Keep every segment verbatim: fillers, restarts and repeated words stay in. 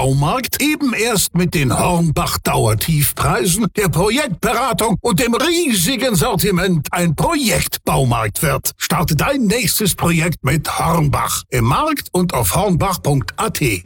Baumarkt eben erst mit den Hornbach-Dauertiefpreisen, der Projektberatung und dem riesigen Sortiment ein Projektbaumarkt wird. Starte dein nächstes Projekt mit Hornbach im Markt und auf hornbach punkt a t.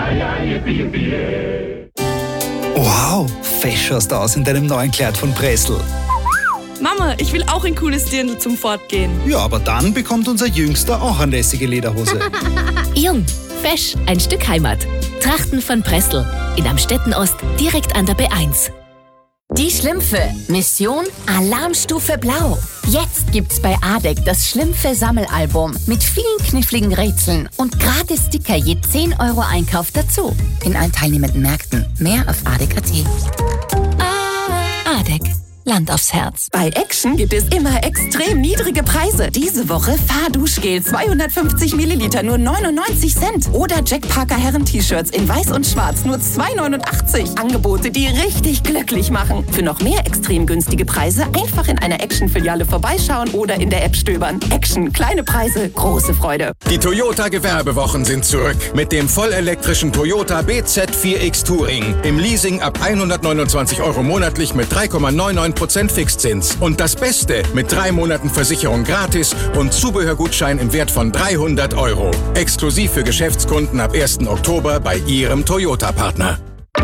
Wow, fesch schaust du aus in deinem neuen Kleid von Pressl. Mama, ich will auch ein cooles Dirndl zum Fortgehen. Ja, aber dann bekommt unser Jüngster auch eine lässige Lederhose. Jung, fesch, ein Stück Heimat. Trachten von Pressl. In Amstetten-Ost, direkt an der B eins. Die Schlümpfe. Mission Alarmstufe Blau. Jetzt gibt's bei Adek das Schlümpfe-Sammelalbum mit vielen kniffligen Rätseln und gratis Sticker je zehn Euro Einkauf dazu. In allen teilnehmenden Märkten. Mehr auf adek punkt a t. Adek. Land aufs Herz. Bei Action gibt es immer extrem niedrige Preise. Diese Woche Fahrduschgel zweihundertfünfzig Milliliter nur neunundneunzig Cent. Oder Jack Parker Herren-T-Shirts in weiß und schwarz nur zwei neunundachtzig. Angebote, die richtig glücklich machen. Für noch mehr extrem günstige Preise einfach in einer Action-Filiale vorbeischauen oder in der App stöbern. Action, kleine Preise, große Freude. Die Toyota Gewerbewochen sind zurück. Mit dem vollelektrischen Toyota B Z vier X Touring. Im Leasing ab hundertneunundzwanzig Euro monatlich mit drei Komma neunundneunzig Prozent Fixzins. Und das Beste, mit drei Monaten Versicherung gratis und Zubehörgutschein im Wert von dreihundert Euro. Exklusiv für Geschäftskunden ab ersten Oktober bei Ihrem Toyota-Partner.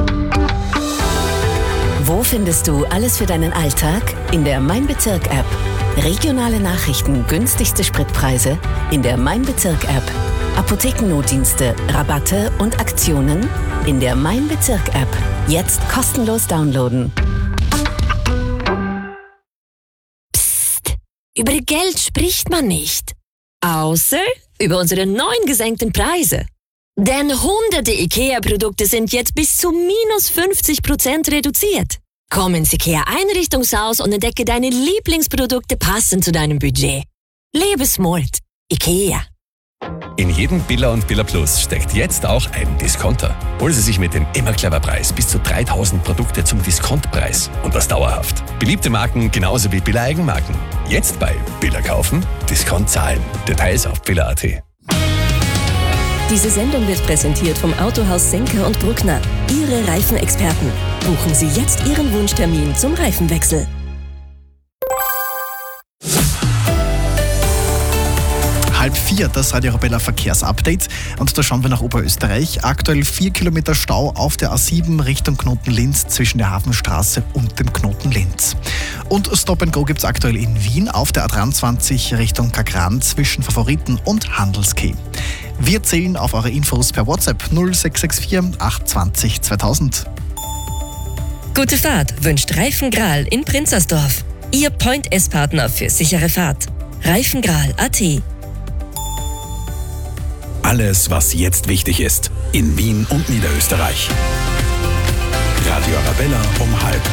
Wo findest du alles für deinen Alltag? In der Mein Bezirk-App. Regionale Nachrichten, günstigste Spritpreise in der Mein Bezirk-App. Apothekennotdienste, Rabatte und Aktionen in der Mein Bezirk-App. Jetzt kostenlos downloaden. Über Geld spricht man nicht. Außer über unsere neuen gesenkten Preise. Denn hunderte IKEA-Produkte sind jetzt bis zu minus fünfzig Prozent reduziert. Komm ins IKEA-Einrichtungshaus und entdecke deine Lieblingsprodukte passend zu deinem Budget. Lebe smart. IKEA. In jedem Billa und Billa Plus steckt jetzt auch ein Discounter. Holen Sie sich mit dem Immer Clever Preis bis zu dreitausend Produkte zum Diskontpreis und das dauerhaft. Beliebte Marken genauso wie Billa Eigenmarken. Jetzt bei Billa kaufen, Discount zahlen. Details auf billa punkt a t. Diese Sendung wird präsentiert vom Autohaus Senker und Bruckner. Ihre Reifenexperten. Buchen Sie jetzt Ihren Wunschtermin zum Reifenwechsel. Halb vier, das Radio Arabella Verkehrsupdate. Und da schauen wir nach Oberösterreich. Aktuell vier Kilometer Stau auf der A sieben Richtung Knoten Linz zwischen der Hafenstraße und dem Knoten Linz. Und Stop and Go gibt es aktuell in Wien auf der A dreiundzwanzig Richtung Kagran zwischen Favoriten und Handelskeh. Wir zählen auf eure Infos per WhatsApp null sechs sechs vier acht zwanzig zweitausend. Gute Fahrt wünscht Reifengral in Prinzersdorf. Ihr Point-S-Partner für sichere Fahrt. Reifengral punkt a t. Alles, was jetzt wichtig ist, in Wien und Niederösterreich. Radio Arabella um halb.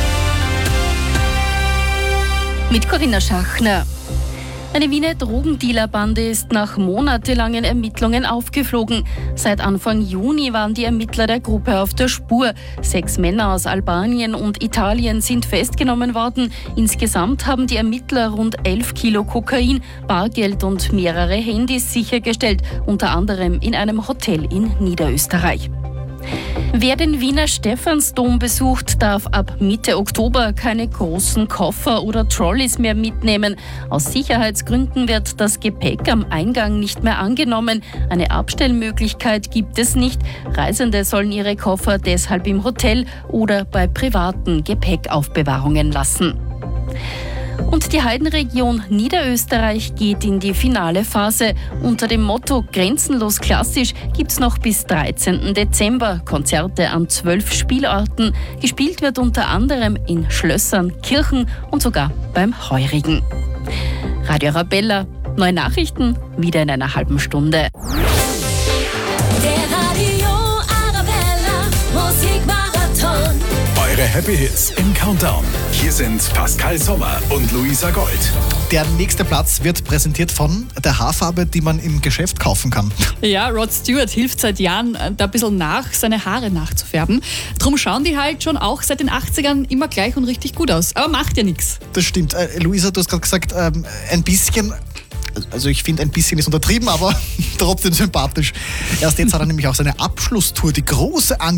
Mit Corinna Schachner. Eine Wiener Drogendealerbande ist nach monatelangen Ermittlungen aufgeflogen. Seit Anfang Juni waren die Ermittler der Gruppe auf der Spur. Sechs Männer aus Albanien und Italien sind festgenommen worden. Insgesamt haben die Ermittler rund elf Kilo Kokain, Bargeld und mehrere Handys sichergestellt, unter anderem in einem Hotel in Niederösterreich. Wer den Wiener Stephansdom besucht, darf ab Mitte Oktober keine großen Koffer oder Trolleys mehr mitnehmen. Aus Sicherheitsgründen wird das Gepäck am Eingang nicht mehr angenommen. Eine Abstellmöglichkeit gibt es nicht. Reisende sollen ihre Koffer deshalb im Hotel oder bei privaten Gepäckaufbewahrungen lassen. Und die Heidenregion Niederösterreich geht in die finale Phase. Unter dem Motto Grenzenlos klassisch gibt es noch bis dreizehnten Dezember Konzerte an zwölf Spielorten. Gespielt wird unter anderem in Schlössern, Kirchen und sogar beim Heurigen. Radio Arabella, neue Nachrichten, wieder in einer halben Stunde. Der Radio Arabella Musikmarathon. Eure Happy Hits im Countdown. Hier sind Pascal Sommer und Luisa Gold. Der nächste Platz wird präsentiert von der Haarfarbe, die man im Geschäft kaufen kann. Ja, Rod Stewart hilft seit Jahren, da ein bisschen nach, seine Haare nachzufärben. Drum schauen die halt schon auch seit den achtzigern immer gleich und richtig gut aus. Aber macht ja nichts. Das stimmt. Äh, Luisa, du hast gerade gesagt, ähm, ein bisschen... Also ich finde, ein bisschen ist untertrieben, aber trotzdem sympathisch. Erst jetzt hat er nämlich auch seine Abschlusstour, die große Angst.